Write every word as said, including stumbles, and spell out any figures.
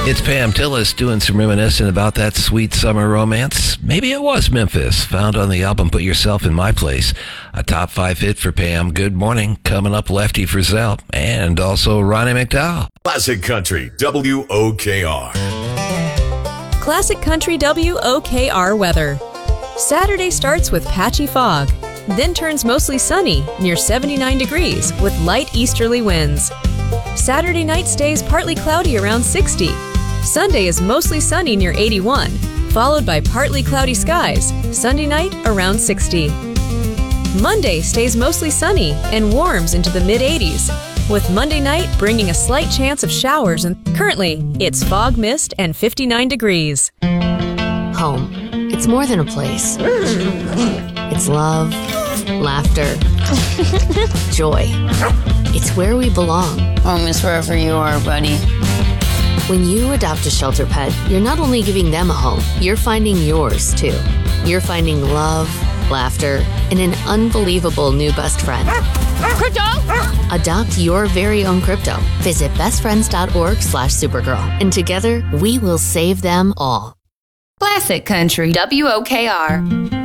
It's Pam Tillis doing some reminiscing about that sweet summer romance. Maybe it was Memphis, found on the album Put Yourself in My Place. A top five hit for Pam. Good morning. Coming up, Lefty Frizzell and also Ronnie McDowell. Classic Country, W O K R. Classic Country W O K R weather. Saturday starts with patchy fog, then turns mostly sunny near seventy-nine degrees with light easterly winds. Saturday night stays partly cloudy around sixty. Sunday is mostly sunny near eighty-one, followed by partly cloudy skies. Sunday night around sixty. Monday stays mostly sunny and warms into the mid-eighties, with Monday night bringing a slight chance of showers, and currently it's fog, mist, and fifty-nine degrees. Home. It's more than a place. It's love, laughter, joy. It's where we belong. Home is wherever you are, buddy. When you adopt a shelter pet, you're not only giving them a home, you're finding yours too. You're finding love, laughter, and an unbelievable new best friend. Crypto! Adopt your very own crypto. Visit bestfriends.org slash supergirl. And together, we will save them all. Classic Country, W O K R.